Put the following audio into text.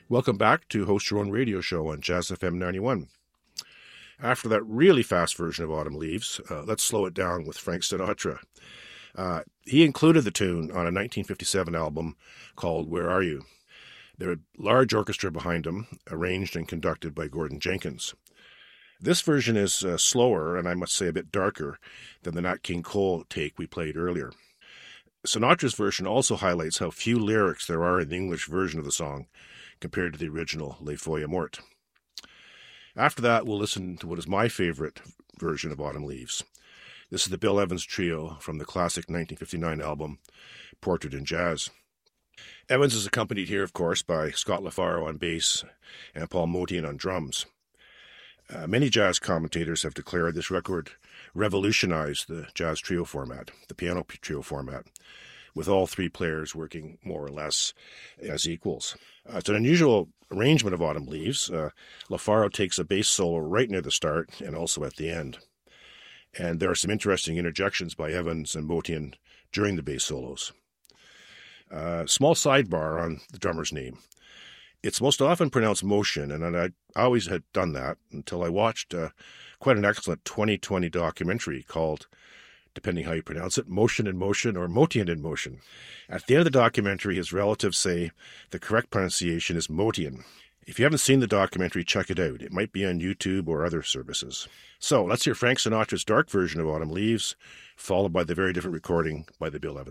Welcome back to Host Your Own Radio Show on Jazz FM 91. After that really fast version of Autumn Leaves, let's slow it down with Frank Sinatra. He included the tune on a 1957 album called Where Are You? There was a large orchestra behind him, arranged and conducted by Gordon Jenkins. This version is slower and I must say a bit darker than the Nat King Cole take we played earlier. Sinatra's version also highlights how few lyrics there are in the English version of the song compared to the original Les Feuilles Mortes. After that, we'll listen to what is my favorite version of Autumn Leaves. This is the Bill Evans Trio from the classic 1959 album, Portrait in Jazz. Evans is accompanied here, of course, by Scott LaFaro on bass and Paul Motian on drums. Many jazz commentators have declared this record revolutionized the jazz trio format, the piano trio format, with all three players working more or less as equals. It's an unusual arrangement of Autumn Leaves. LaFaro takes a bass solo right near the start and also at the end. And there are some interesting interjections by Evans and Motian during the bass solos. Small sidebar on the drummer's name. It's most often pronounced Motion, and I always had done that until I watched quite an excellent 2020 documentary called, depending how you pronounce it, Motion in Motion or Motian in Motion. At the end of the documentary, his relatives say the correct pronunciation is Motian. If you haven't seen the documentary, check it out. It might be on YouTube or other services. So let's hear Frank Sinatra's dark version of Autumn Leaves, followed by the very different recording by the Bill Evans.